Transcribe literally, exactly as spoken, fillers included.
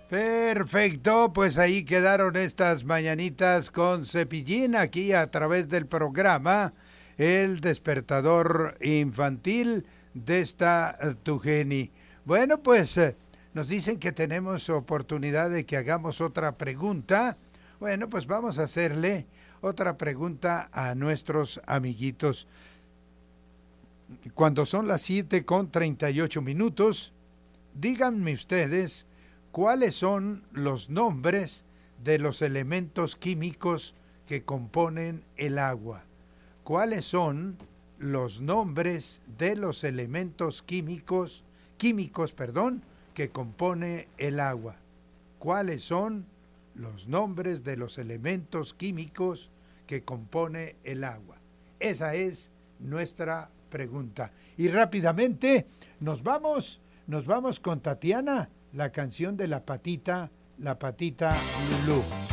Perfecto, pues ahí quedaron estas mañanitas con Cepillín aquí a través del programa El Despertador Infantil de esta eh, Tugeni. Bueno, pues eh, nos dicen que tenemos oportunidad de que hagamos otra pregunta. Bueno, pues vamos a hacerle otra pregunta a nuestros amiguitos. Cuando son las siete con treinta y ocho minutos, díganme ustedes cuáles son los nombres de los elementos químicos que componen el agua. ¿Cuáles son los nombres de los elementos químicos, químicos, perdón, que compone el agua? ¿Cuáles son los nombres de los elementos químicos que compone el agua? Esa es nuestra pregunta. Y rápidamente nos vamos, nos vamos con Tatiana, la canción de la patita, la patita Lulú.